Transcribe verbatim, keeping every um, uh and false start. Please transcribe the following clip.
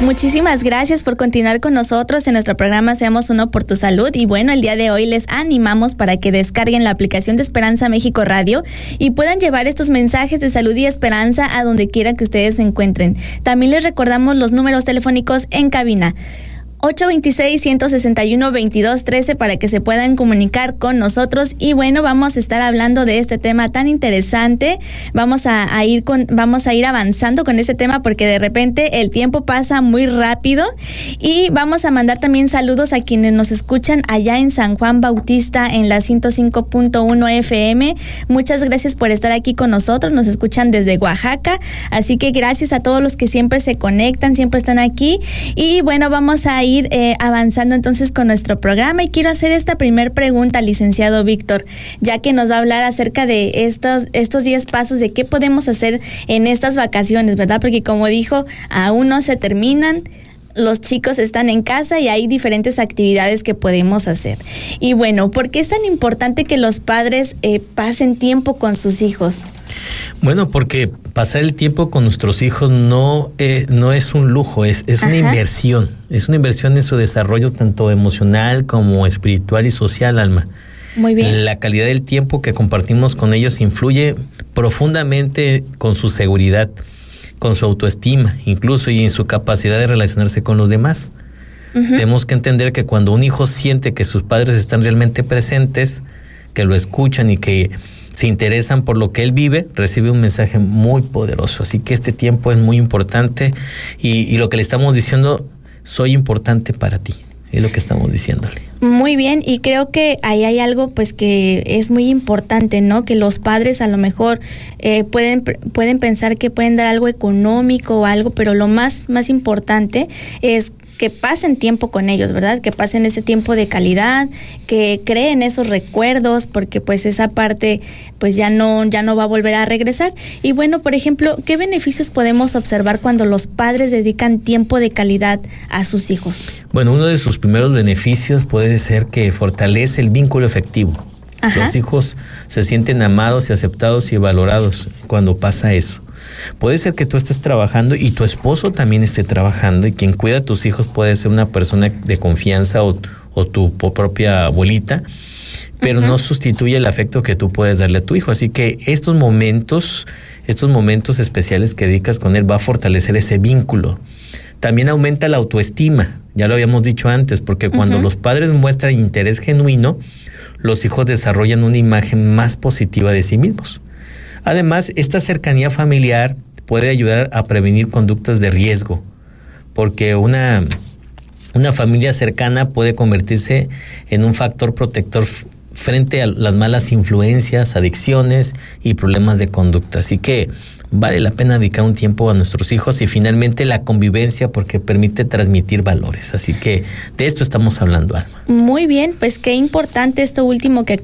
Muchísimas gracias por continuar con nosotros en nuestro programa Seamos Uno por tu Salud. Y bueno, el día de hoy les animamos para que descarguen la aplicación de Esperanza México Radio y puedan llevar estos mensajes de salud y esperanza a donde quiera que ustedes se encuentren. También les recordamos los números telefónicos en cabina. ocho dos seis, uno seis uno, veintidós trece para que se puedan comunicar con nosotros. Y bueno, vamos a estar hablando de este tema tan interesante. Vamos a, a ir con, vamos a ir avanzando con este tema porque de repente el tiempo pasa muy rápido. Y vamos a mandar también saludos a quienes nos escuchan allá en San Juan Bautista en la ciento cinco punto uno F M. Muchas gracias por estar aquí con nosotros. Nos escuchan desde Oaxaca. Así que gracias a todos los que siempre se conectan, siempre están aquí. Y bueno, vamos a ir Eh, avanzando entonces con nuestro programa y quiero hacer esta primer pregunta, licenciado Víctor, ya que nos va a hablar acerca de estos estos diez pasos de qué podemos hacer en estas vacaciones, ¿verdad? Porque como dijo, aún no se terminan, los chicos están en casa y hay diferentes actividades que podemos hacer. Y bueno, ¿por qué es tan importante que los padres eh, pasen tiempo con sus hijos? Bueno, porque pasar el tiempo con nuestros hijos no, eh, no es un lujo, es, es una inversión. Es una inversión en su desarrollo tanto emocional como espiritual y social, Alma. Muy bien. La calidad del tiempo que compartimos con ellos influye profundamente con su seguridad, con su autoestima, incluso y en su capacidad de relacionarse con los demás. Uh-huh. Tenemos que entender que cuando un hijo siente que sus padres están realmente presentes, que lo escuchan y que se interesan por lo que él vive, recibe un mensaje muy poderoso. Así que este tiempo es muy importante y, y lo que le estamos diciendo, soy importante para ti, es lo que estamos diciéndole. Muy bien, y creo que ahí hay algo pues que es muy importante, ¿no? Que los padres a lo mejor eh, pueden pueden pensar que pueden dar algo económico o algo, pero lo más más importante es que pasen tiempo con ellos, ¿verdad? Que pasen ese tiempo de calidad, que creen esos recuerdos, porque pues esa parte pues ya no, ya no va a volver a regresar. Y bueno, por ejemplo, ¿qué beneficios podemos observar cuando los padres dedican tiempo de calidad a sus hijos? Bueno, uno de sus primeros beneficios puede ser que fortalece el vínculo afectivo. Ajá. Los hijos se sienten amados y aceptados y valorados cuando pasa eso. Puede ser que tú estés trabajando y tu esposo también esté trabajando y quien cuida a tus hijos puede ser una persona de confianza o, o tu propia abuelita, pero uh-huh. no sustituye el afecto que tú puedes darle a tu hijo. Así que estos momentos, estos momentos especiales que dedicas con él va a fortalecer ese vínculo. También aumenta la autoestima, ya lo habíamos dicho antes, porque cuando uh-huh. los padres muestran interés genuino, los hijos desarrollan una imagen más positiva de sí mismos. Además, esta cercanía familiar puede ayudar a prevenir conductas de riesgo, porque una, una familia cercana puede convertirse en un factor protector f- frente a las malas influencias, adicciones y problemas de conducta. Así que vale la pena dedicar un tiempo a nuestros hijos y finalmente la convivencia porque permite transmitir valores. Así que de esto estamos hablando, Alma. Muy bien, pues qué importante esto último que